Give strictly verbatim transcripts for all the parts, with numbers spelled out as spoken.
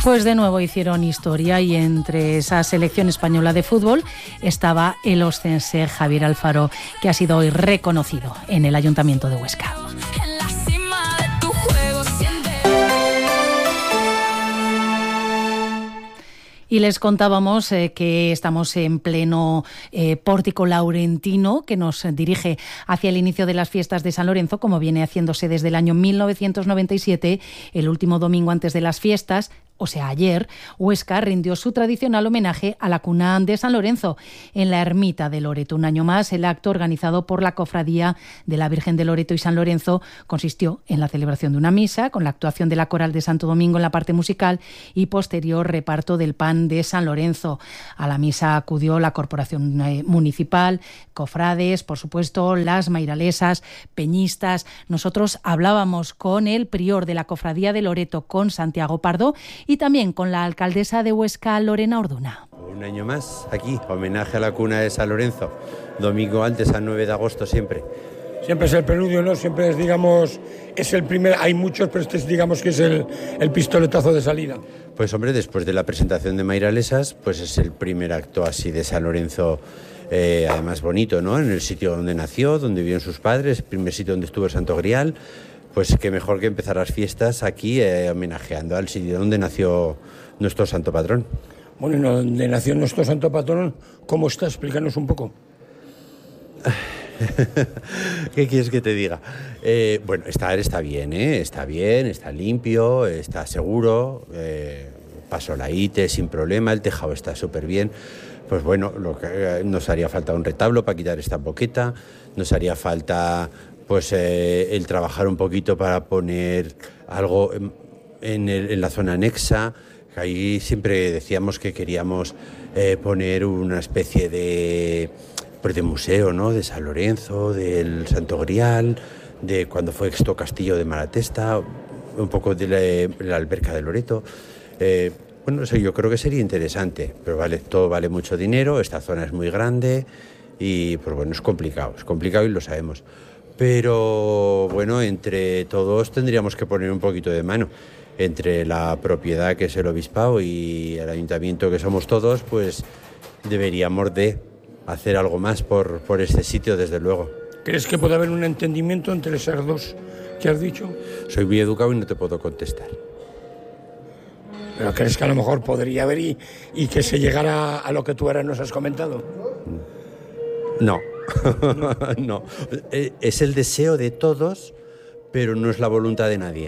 Pues de nuevo hicieron historia y entre esa selección española de fútbol estaba el oscense Javier Alfaro, que ha sido hoy reconocido en el Ayuntamiento de Huesca. Y les contábamos eh, que estamos en pleno eh, pórtico laurentino que nos dirige hacia el inicio de las fiestas de San Lorenzo, como viene haciéndose desde el año mil novecientos noventa y siete, el último domingo antes de las fiestas. O sea, ayer, Huesca rindió su tradicional homenaje a la cuna de San Lorenzo en la ermita de Loreto. Un año más, el acto organizado por la Cofradía de la Virgen de Loreto y San Lorenzo consistió en la celebración de una misa con la actuación de la Coral de Santo Domingo en la parte musical y posterior reparto del pan de San Lorenzo. A la misa acudió la Corporación Municipal, cofrades, por supuesto, las mairalesas, peñistas. Nosotros hablábamos con el prior de la Cofradía de Loreto, con Santiago Pardo, y también con la alcaldesa de Huesca, Lorena Orduna. Un año más aquí, homenaje a la cuna de San Lorenzo, domingo antes al nueve de agosto siempre. Siempre es el preludio, ¿no? Siempre es, digamos, es el primer, hay muchos, pero este es, digamos, que es el, el pistoletazo de salida. Pues hombre, después de la presentación de Mairalesas, pues es el primer acto así de San Lorenzo, eh, además bonito, ¿no? En el sitio donde nació, donde vivieron sus padres, el primer sitio donde estuvo el Santo Grial. Pues qué mejor que empezar las fiestas aquí eh, homenajeando al sitio donde nació nuestro santo patrón. Bueno, donde nació nuestro santo patrón, ¿cómo está? Explícanos un poco. ¿Qué quieres que te diga? Eh, bueno, estar está bien, ¿eh? Está bien, está limpio, está seguro, eh, pasó la I T E sin problema, el tejado está súper bien. Pues bueno, lo que, eh, nos haría falta un retablo para quitar esta boqueta, nos haría falta... pues eh, el trabajar un poquito para poner algo en, el, en la zona anexa. Ahí siempre decíamos que queríamos eh, poner una especie de, pues de museo, ¿no? De San Lorenzo, del Santo Grial, de cuando fue esto Castillo de Malatesta, un poco de la, la alberca de Loreto. Eh, bueno, eso yo creo que sería interesante, pero vale, todo vale mucho dinero, esta zona es muy grande y pues bueno, es complicado, es complicado y lo sabemos. Pero bueno, entre todos tendríamos que poner un poquito de mano. Entre la propiedad, que es el obispado, y el ayuntamiento, que somos todos, pues deberíamos de hacer algo más por, por este sitio, desde luego. ¿Crees que puede haber un entendimiento entre esas dos que has dicho? Soy muy educado y no te puedo contestar. ¿Pero crees que a lo mejor podría haber y, y que se llegara a lo que tú ahora nos has comentado? No. No, es el deseo de todos, pero no es la voluntad de nadie.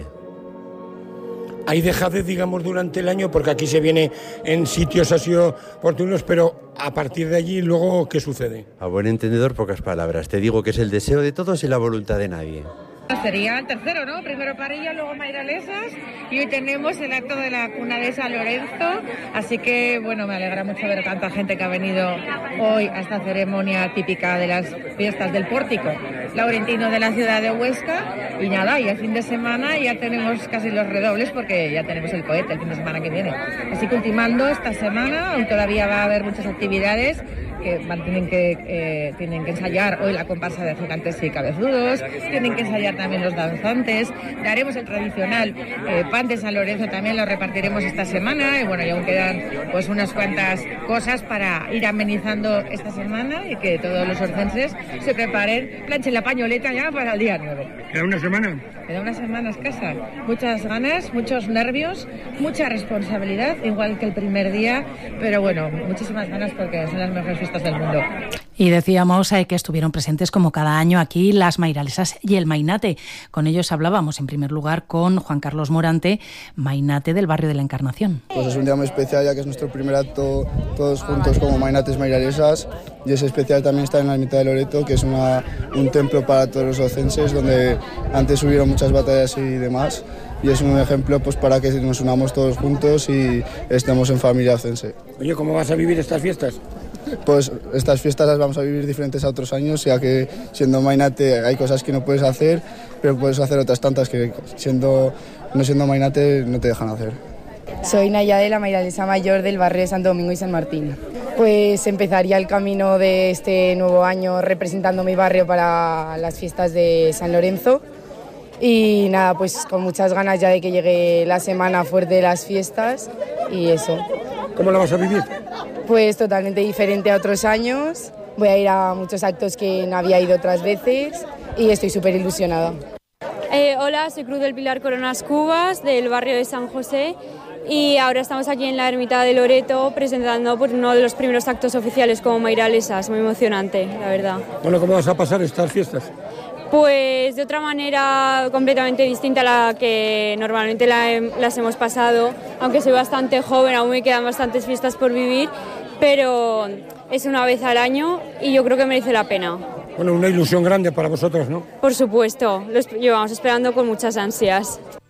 Hay dejadez, digamos, durante el año, porque aquí se viene en sitios así oportunos, pero a partir de allí, luego, ¿qué sucede? A buen entendedor, pocas palabras. Te digo que es el deseo de todos y la voluntad de nadie. Sería el tercero, ¿no? Primero Parilla, luego Mairalesas, y hoy tenemos el acto de la cuna de San Lorenzo, así que, bueno, me alegra mucho ver tanta gente que ha venido hoy a esta ceremonia típica de las fiestas del pórtico laurentino de la ciudad de Huesca, y nada, y el fin de semana ya tenemos casi los redobles, porque ya tenemos el cohete el fin de semana que viene. Así que ultimando esta semana, aún todavía va a haber muchas actividades, que tienen que, eh, tienen que ensayar hoy la comparsa de gigantes y cabezudos, tienen que ensayar también los danzantes, daremos el tradicional eh, pan de San Lorenzo, también lo repartiremos esta semana, y bueno, y aún quedan pues unas cuantas cosas para ir amenizando esta semana y que todos los orcenses se preparen, planchen la pañoleta ya para el día nueve. ¿Queda una semana? Queda una semana escasa, muchas ganas, muchos nervios, mucha responsabilidad, igual que el primer día, pero bueno, muchísimas ganas porque son las mejores fiestas del mundo. Y decíamos eh, que estuvieron presentes como cada año aquí las mairalesas y el mainate. Con ellos hablábamos en primer lugar con Juan Carlos Morante, mainate del barrio de la Encarnación. Pues es un día muy especial, ya que es nuestro primer acto todos juntos como mainates mairalesas, y es especial también estar en la ermita de Loreto, que es una, un templo para todos los ocenses, donde antes hubieron muchas batallas y demás, y es un ejemplo pues para que nos unamos todos juntos y estemos en familia ocense. Oye, ¿cómo vas a vivir estas fiestas? Pues estas fiestas las vamos a vivir diferentes a otros años, ya que siendo mainate hay cosas que no puedes hacer, pero puedes hacer otras tantas que siendo no siendo mainate no te dejan hacer. Soy Nayade, la mairalesa mayor del barrio de Santo Domingo y San Martín. Pues empezaría el camino de este nuevo año representando mi barrio para las fiestas de San Lorenzo. y nada, pues con muchas ganas ya de que llegue la semana fuerte de las fiestas y eso. ¿Cómo la vas a vivir? Pues totalmente diferente a otros años, voy a ir a muchos actos que no había ido otras veces y estoy súper ilusionada. Eh, hola, soy Cruz del Pilar Coronas Cubas, del barrio de San José, y ahora estamos aquí en la Ermita de Loreto presentando por uno de los primeros actos oficiales como mairalesas, muy emocionante, la verdad. Bueno, ¿cómo vas a pasar estas fiestas? Pues de otra manera completamente distinta a la que normalmente la, las hemos pasado, aunque soy bastante joven, aún me quedan bastantes fiestas por vivir, pero es una vez al año y yo creo que merece la pena. Bueno, una ilusión grande para vosotros, ¿no? Por supuesto, lo llevamos esperando con muchas ansias.